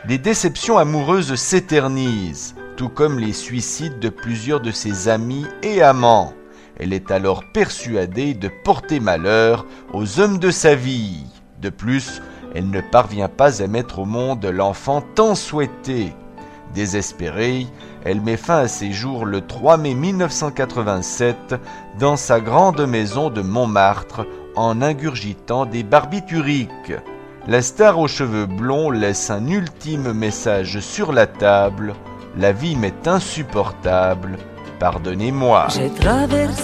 Des déceptions amoureuses s'éternisent, tout comme les suicides de plusieurs de ses amis et amants. Elle est alors persuadée de porter malheur aux hommes de sa vie. De plus, elle ne parvient pas à mettre au monde l'enfant tant souhaité. Désespérée, elle met fin à ses jours le 3 mai 1987 dans sa grande maison de Montmartre en ingurgitant des barbituriques. La star aux cheveux blonds laisse un ultime message sur la table. La vie m'est insupportable, pardonnez-moi. J'ai traversé